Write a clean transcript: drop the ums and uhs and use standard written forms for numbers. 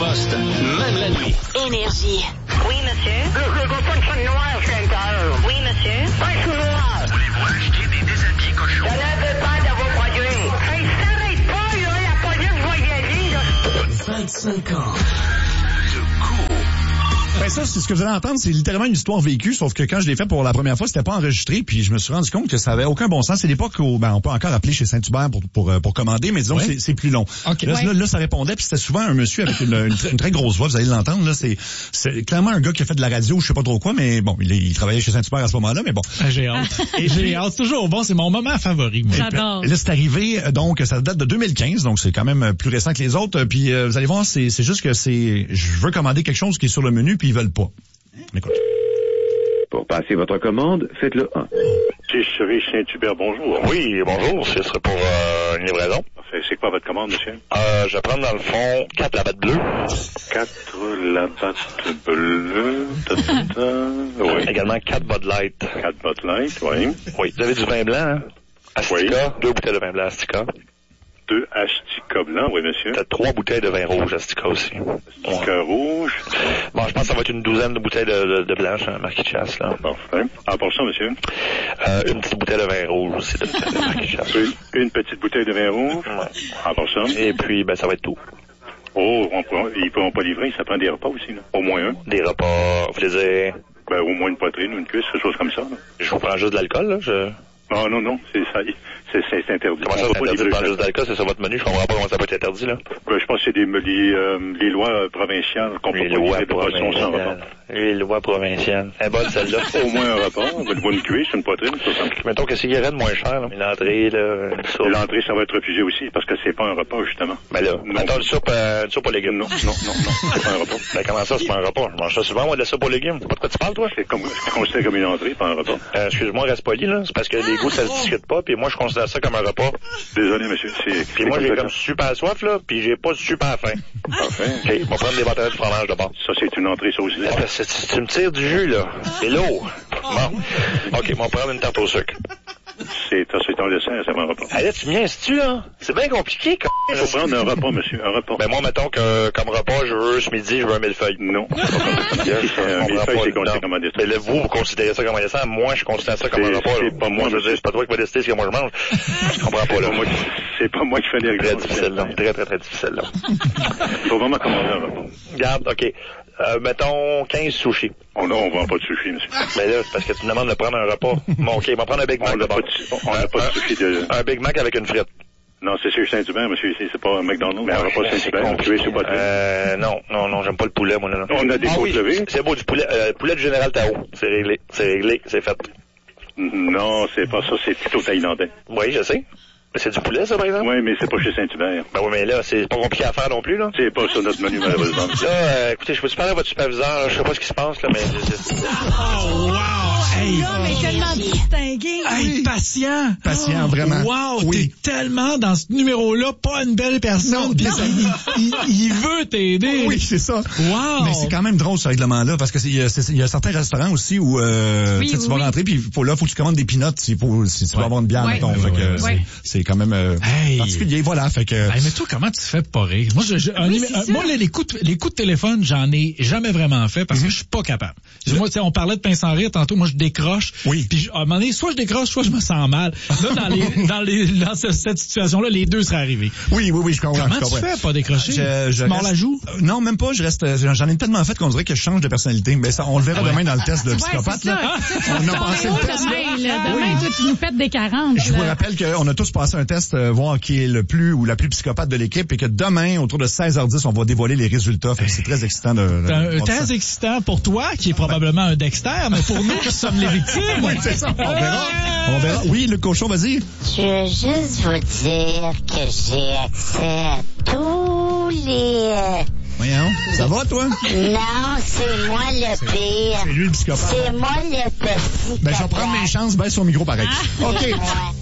poste, même la nuit. Énergie. Oui, monsieur. Je veux pas de fun noir, je suis intérieur. Oui, monsieur. Pas de fun noir. Voulez-vous acheter des déshabillés cochons? Je n'avais pas de vos produits. Hey, s'arrête pas, là, la police va y aller, là. 25 ans. Ben ça, c'est ce que vous allez entendre, c'est littéralement une histoire vécue, sauf que quand je l'ai fait pour la première fois, c'était pas enregistré, puis je me suis rendu compte que ça avait aucun bon sens. C'est l'époque où on peut encore appeler chez Saint-Hubert pour commander, mais disons que c'est plus long. Okay. Là, ça répondait, puis c'était souvent un monsieur avec une très grosse voix, vous allez l'entendre. Là, c'est clairement un gars qui a fait de la radio, je sais pas trop quoi, mais bon, il travaillait chez Saint-Hubert à ce moment-là, mais bon. J'ai hâte. J'ai hâte. Toujours bon, c'est mon moment favori. Moi. J'adore. Là, c'est arrivé, donc ça date de 2015, donc c'est quand même plus récent que les autres. Puis vous allez voir, c'est juste que je veux commander quelque chose qui est sur le menu, puis ils veulent pas. Écoute. Pour passer votre commande, faites-le 1. Épicerie Saint-Hubert, bonjour. Oui, bonjour, ce serait pour une livraison. C'est quoi votre commande, monsieur? Je vais prendre dans le fond 4 labattes bleues. 4 labattes bleues. Oui. Également 4 Bud Light. 4 Bud Light, oui. Oui. Vous avez du vin blanc, hein? Astica. Oui. 2 bouteilles de vin blanc Astica. 2 Astica blancs, oui, monsieur. Peut-être 3 bouteilles de vin rouge Astica aussi. Astica rouge. Bon, je pense que ça va être une douzaine de bouteilles de blanche, hein, marqué de chasse, là. Parfait. En pourcent, monsieur? Une petite bouteille de vin rouge aussi, de marqué de chasse. Une petite bouteille de vin rouge? Ouais. En pourcent? Et puis, ça va être tout. Oh, ils ne pourront pas livrer, ça prend des repas aussi, là. Au moins un. Des repas, vous voulez dire? Au moins une poitrine ou une cuisse, quelque chose comme ça, là. Je vous prends juste de l'alcool, là, Non, c'est ça. C'est interdit. Comment ça, c'est interdit de prendre juste d'alcool? C'est sur votre menu? Je comprends pas comment ça peut être interdit, là. Je pense que c'est les lois provinciales qu'on peut pas livrer de boissons sans repas. Les lois provinciales. Elle est bonne, celle-là. Au moins un repas. Une cuisse, une poitrine, tout ça. Mettons que cigarette moins cher, là. L'entrée, là. L'entrée, ça va être refusé aussi, parce que c'est pas un repas, justement. Ben là, mettons une soupe aux légumes. Non. C'est pas un repas. Ben, comment ça, c'est pas un repas? Je mange ça souvent, moi, de la soupe aux légumes. C'est pas de quoi tu parles, toi? C'est considéré comme une entrée, pas un repas. Excuse-moi, reste poli, là. C'est parce que les goûts, ça se discute pas, puis moi, je considère ça comme un repas. Désolé, monsieur, Puis moi, j'ai comme super soif, là, puis j'ai pas super faim. Parfait. OK, on va prendre des bâtonnets de fromage d'abord. Ça, c'est une entrée, ça aussi. Tu me tires du jus, là. C'est lourd. Bon. OK, on va prendre une tarte au sucre. C'est un dessert, c'est pas un repas. Allez, tu viens, tu là? C'est bien compliqué, Il faut prendre un repas, monsieur, un repas. Ben, moi, mettons que, comme repas, ce midi, je veux un millefeuille. Non. Un millefeuille, c'est considéré comme un dessert. Mais là, vous considérez ça comme un dessert. Moi, je considère ça comme un repas. C'est pas moi, je veux dire, c'est pas toi qui vas décider ce que moi je mange. Je comprends pas, là. C'est pas moi qui fais les règles. Très difficile, là. Très, très, très difficile, là. Il faut vraiment commander un repas. Regarde, OK. Mettons 15 sushis. Oh non, on vend pas de sushi, monsieur. Mais là, c'est parce que tu me demandes de prendre un repas. Bon, OK, on va prendre un Big Mac. On n'a pas de sushi de... Un Big Mac avec une frite. Non, c'est sur Saint-Hubert, monsieur, ici, c'est pas un McDonald's, mais un repas Saint-Hubert. Non, j'aime pas le poulet, moi, là. On a des côtes levées. C'est beau, du poulet, poulet du Général Tao. C'est réglé, c'est fait. Non, c'est pas ça, c'est plutôt thaïlandais. Oui, je sais. Mais c'est du poulet, ça, par exemple? Oui, mais c'est pas chez Saint-Hubert. Ben oui, mais là, c'est pas compliqué à faire non plus, là. C'est pas sur notre menu, malheureusement. Là, écoutez, je peux-tu parler à votre superviseur? Je sais pas ce qui se passe, là, mais... Oh, wow! Hey! Non, mais tellement distingué. Hey, patient! Patient, vraiment. Wow! Oui. T'es tellement dans ce numéro-là, pas une belle personne. Il veut t'aider. Oui, c'est ça. Wow! Mais c'est quand même drôle, ce règlement-là, parce que il y a certains restaurants aussi où tu vas rentrer, puis faut que tu commandes des peanuts si tu veux avoir une bière, mettons. Fait que c'est quand même particulier, voilà. Fait que. Hey, mais toi, comment tu fais pour rire? Moi, moi, les coups de téléphone, j'en ai jamais vraiment fait parce que je suis pas capable. Moi, tu sais, on parlait de pince sans rire tantôt. Moi, je décroche. Oui. Puis à un moment donné, soit je décroche, soit je me sens mal. Là, dans cette situation-là, les deux seraient arrivés. Oui, je comprends. Comment tu fais pas décrocher? Tu mords la joue? Non, même pas. J'en ai tellement fait qu'on dirait que je change de personnalité. Mais ça, on le verra demain dans le test de psychopathe. Là. On a passé le test. Demain, toi, tu nous pètes des 40. Je vous rappelle qu'on a tous passé un test, voir qui est le plus ou la plus psychopathe de l'équipe, et que demain, autour de 16h10, on va dévoiler les résultats. Fait que c'est très excitant très excitant pour toi, qui est probablement un Dexter, mais pour nous qui sommes les victimes. Oui, c'est ça. On verra. Oui, le cochon, vas-y. Je veux juste vous dire que j'ai accès à tous les... Voyons, ça va, toi? Non, c'est moi le pire. C'est lui le psychopathe. C'est moi le petit. Ben, je vais prendre mes chances, baisse son micro pareil. OK.